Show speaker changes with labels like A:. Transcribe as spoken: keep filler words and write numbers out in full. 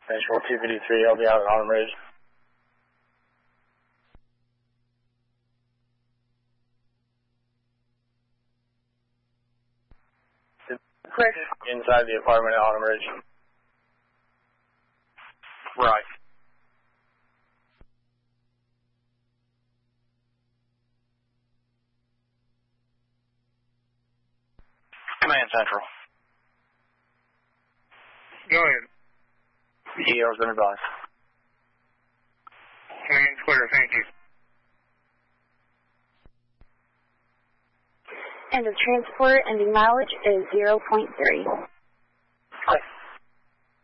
A: Central two fifty-three, I'll be out at Autumn Ridge.
B: Correct.
A: Inside the apartment at Autumn Ridge.
B: Right. Command Central.
C: Go ahead.
B: E R's been advised.
C: Command's clear, thank you.
D: End of transport, ending mileage is zero point three.